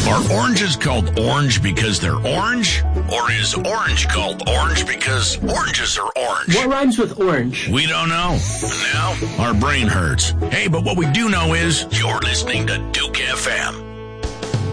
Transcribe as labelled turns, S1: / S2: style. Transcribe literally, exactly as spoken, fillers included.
S1: Are oranges called orange because they're orange? Or is orange called orange because oranges are orange?
S2: What rhymes with orange?
S1: We don't know. And now, our brain hurts. Hey, but what we do know is you're listening to Duke F M.